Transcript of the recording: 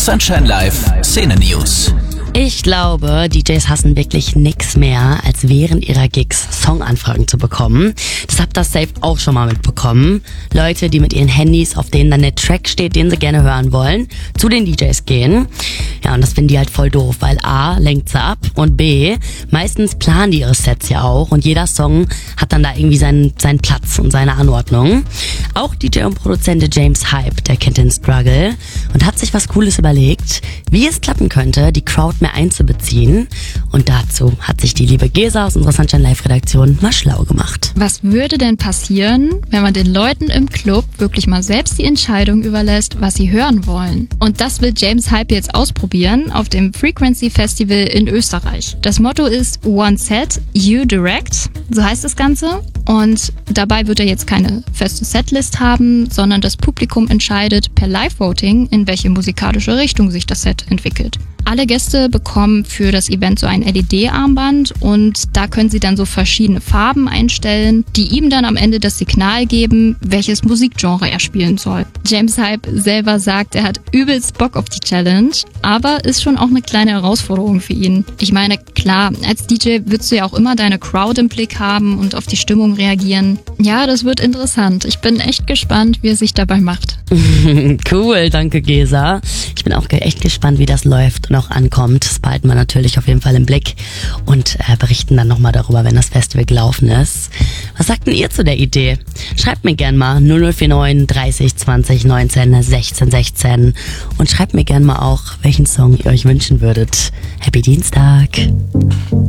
Sunshine Live Szene News. Ich glaube, DJs hassen wirklich nix mehr, als während ihrer Gigs Songanfragen zu bekommen. Das habt ihr safe auch schon mal mitbekommen. Leute, die mit ihren Handys, auf denen dann der Track steht, den sie gerne hören wollen, zu den DJs gehen. Ja, und das finden die halt voll doof, weil A, lenkt sie ab und B, meistens planen die ihre Sets ja auch und jeder Song hat dann da irgendwie seinen Platz und seine Anordnung. Auch DJ und Produzent James Hype, der kennt den Struggle und hat sich was Cooles überlegt, wie es klappen könnte, die Crowd mehr einzubeziehen. Und dazu hat sich die liebe Gesa aus unserer Sunshine Live Redaktion mal schlau gemacht. Was würde denn passieren, wenn man den Leuten im Club wirklich mal selbst die Entscheidung überlässt, was sie hören wollen? Und das will James Hype jetzt ausprobieren auf dem Frequency Festival in Österreich. Das Motto ist One Set, You Direct, so heißt das Ganze. Und dabei wird er jetzt keine feste Setlist haben, sondern das Publikum entscheidet per Live-Voting, in welche musikalische Richtung sich das Set entwickelt. Alle Gäste bekommen für das Event so ein LED-Armband und da können sie dann so verschiedene Farben einstellen, die ihm dann am Ende das Signal geben, welches Musikgenre er spielen soll. James Hype selber sagt, er hat übelst Bock auf die Challenge, aber ist schon auch eine kleine Herausforderung für ihn. Ich meine, klar, als DJ willst du ja auch immer deine Crowd im Blick haben und auf die Stimmung reagieren. Ja, das wird interessant. Ich bin echt gespannt, wie er sich dabei macht. Cool, danke Gesa. Ich bin auch echt gespannt, wie das läuft und auch ankommt. Das behalten wir natürlich auf jeden Fall im Blick und berichten dann nochmal darüber, wenn das Festival gelaufen ist. Was sagt denn ihr zu der Idee? Schreibt mir gern mal 0049 30 20 19 16 16 und schreibt mir gern mal auch, welchen Song ihr euch wünschen würdet. Happy Dienstag!